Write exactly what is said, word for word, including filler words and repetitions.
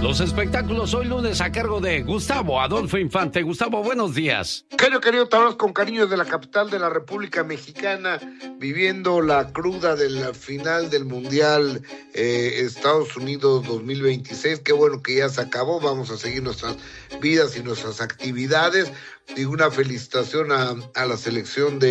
Los espectáculos hoy lunes a cargo de Gustavo Adolfo Infante. Gustavo, buenos días. Querido, querido, te hablas con cariño de la capital de la República Mexicana, viviendo la cruda del final del Mundial eh, Estados Unidos dos mil veintiséis. Qué bueno que ya se acabó, vamos a seguir nuestras vidas y nuestras actividades. Y una felicitación a, a la selección de